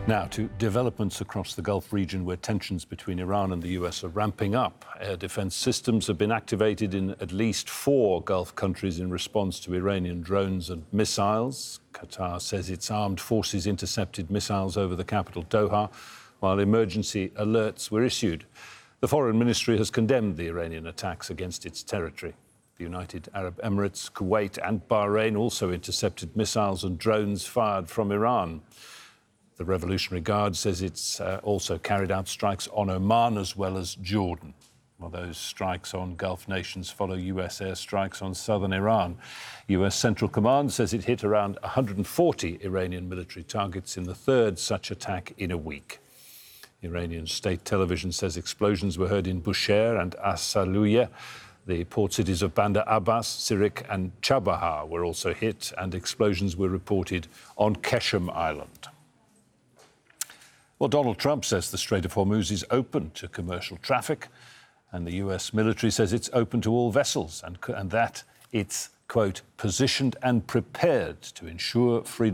Now to developments across the Gulf region where tensions between Iran and the US are ramping up. Air defense systems have been activated in at least 4 Gulf countries in response to Iranian drones and missiles. Qatar says its armed forces intercepted missiles over the capital Doha, while emergency alerts were issued. The Foreign Ministry has condemned the Iranian attacks against its territory. The United Arab Emirates, Kuwait and Bahrain also intercepted missiles and drones fired from Iran. The Revolutionary Guard says it's also carried out strikes on Oman as well as Jordan. Well, those strikes on Gulf nations follow US airstrikes on southern Iran. US Central Command says it hit around 140 Iranian military targets in the third such attack in a week. Iranian state television says explosions were heard in Bushehr and As-Saluya. The port cities of Bandar Abbas, Sirik and Chabahar were also hit, and explosions were reported on Keshem Island. Well, Donald Trump says the Strait of Hormuz is open to commercial traffic, and the US military says it's open to all vessels and that it's, quote, positioned and prepared to ensure freedom